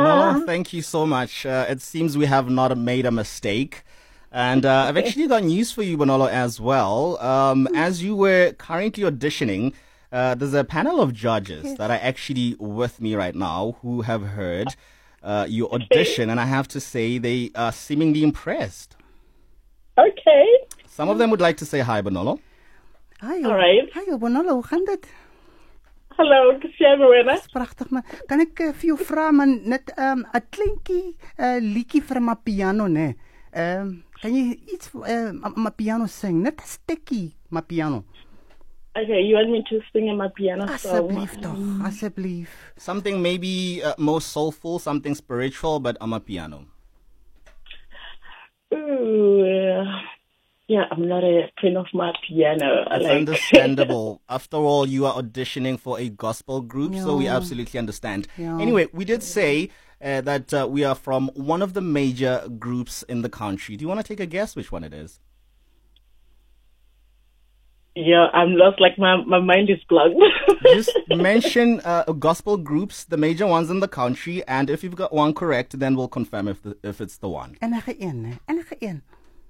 Bonolo, thank you so much. It seems we have not made a mistake. And I've actually got news for you, Bonolo, as well. As you were currently auditioning, there's a panel of judges that are actually with me right now who have heard your audition, and I have to say they are seemingly impressed. Okay. Some of them would like to say hi, Bonolo. Hi, All right. Hi, Bonolo, hoe gaan dit? Hallo, Kusjana Wena. Dis pragtig, man. Kan ek vir jou vra man net 'n kleintjie liedjie vir my piano, né? Kan jy iets my piano sing? Net 'n stukkie my piano. Okay, you want me to sing in my piano song? Asseblief tog, asseblief. Something maybe more soulful, something spiritual, but on a piano. Ooh, yeah, I'm not a fan of my piano. It's understandable. After all, you are auditioning for a gospel group, so we absolutely understand. Yeah. Anyway, we did say that we are from one of the major groups in the country. Do you want to take a guess which one it is? Yeah, I'm lost. Like my mind is blank. Just mention gospel groups, the major ones in the country, and if you've got one correct, then we'll confirm if it's the one. Enige een, né? Enige een.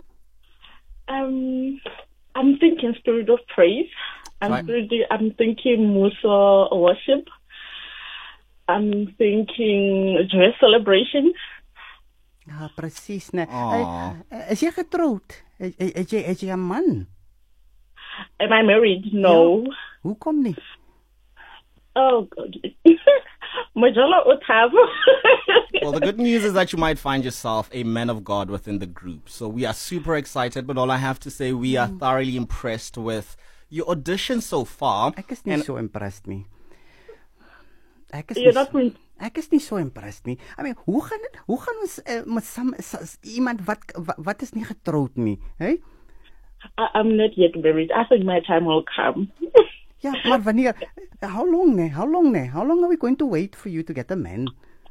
I'm thinking Spirit of Praise. I'm thinking Musa Worship. I'm thinking Joy Celebration. Ja, presies, né? Aw. Is jy getroud? Het jy 'n man? Am I married? No. Hoekom nie? Oh God. Majala Otavo. Well, the good news is that you might find yourself a man of God within the group. So we are super excited, but all I have to say, we are thoroughly impressed with your audition so far. Ek is nie so impressed nie. Ek is You're not nie, ek is nie so impressed nie. I mean, hoe gaan ons met iemand wat is nie getroud nie, hè? I'm not yet married. I think my time will come. Ja, maar wanneer? How long, né? How long are we going to wait for you to get a man?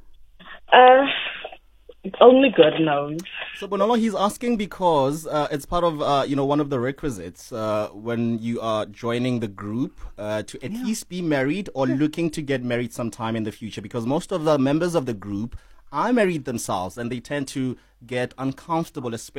Only God knows. So Bonolo, he's asking because it's part of one of the requisites when you are joining the group to at least be married or looking to get married sometime in the future, because most of the members of the group are married themselves and they tend to get uncomfortable, especially